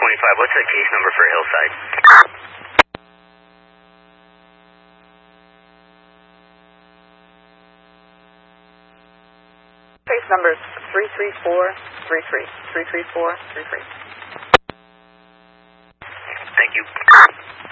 What's the case number for Hillside? Case number 33433. 33433. Thank you.